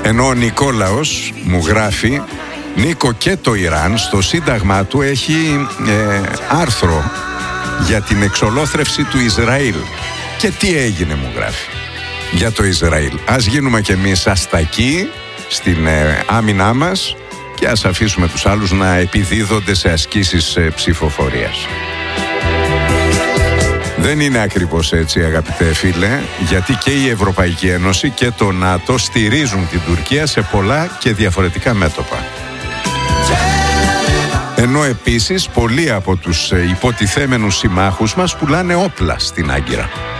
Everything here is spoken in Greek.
Ενώ ο Νικόλαος μου γράφει: Νίκο, και το Ιράν στο σύνταγμά του έχει άρθρο για την εξολόθρευση του Ισραήλ. Και τι έγινε, μου γράφει, για το Ισραήλ. Ας γίνουμε κι εμείς αστακοί στην άμυνά μας και ας αφήσουμε τους άλλους να επιδίδονται σε ασκήσεις ψηφοφορίας. Δεν είναι ακριβώς έτσι, αγαπητέ φίλε, γιατί και η Ευρωπαϊκή Ένωση και το ΝΑΤΟ στηρίζουν την Τουρκία σε πολλά και διαφορετικά μέτωπα. Ενώ επίσης πολλοί από τους υποτιθέμενους συμμάχους μας πουλάνε όπλα στην Άγκυρα.